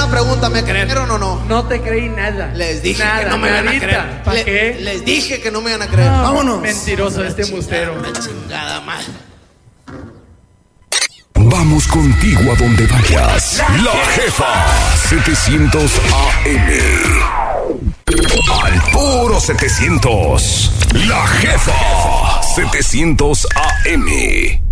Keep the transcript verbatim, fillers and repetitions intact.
una pregunta, ¿me creyeron o no? No te creí nada. Les dije nada, que no me iban a creer. ¿Para Le, qué? Les dije que no me iban a creer. No, Vámonos. Mentiroso este mustero. Una chingada madre. Vamos contigo a donde vayas. La Jefa setecientos A M. Al puro setecientos. La Jefa setecientos A M.